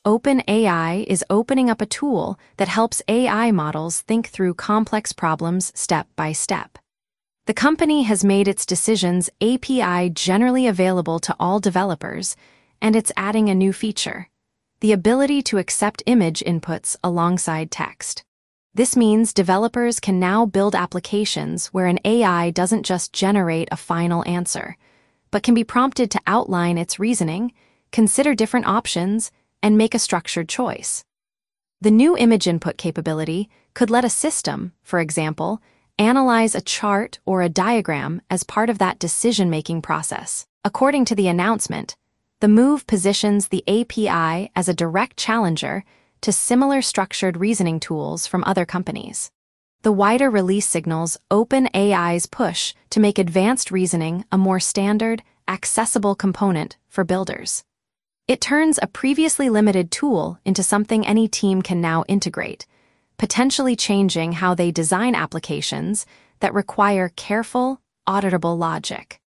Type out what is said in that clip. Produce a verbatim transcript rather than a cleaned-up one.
OpenAI is opening up a tool that helps A I models think through complex problems step by step. The company has made its decisions A P I generally available to all developers, and it's adding a new feature: the ability to accept image inputs alongside text. This means developers can now build applications where an A I doesn't just generate a final answer, but can be prompted to outline its reasoning, consider different options, and make a structured choice. The new image input capability could let a system, for example, analyze a chart or a diagram as part of that decision-making process. According to the announcement, the move positions the A P I as a direct challenger to similar structured reasoning tools from other companies. The wider release signals OpenAI's push to make advanced reasoning a more standard, accessible component for builders. It turns a previously limited tool into something any team can now integrate, potentially changing how they design applications that require careful, auditable logic.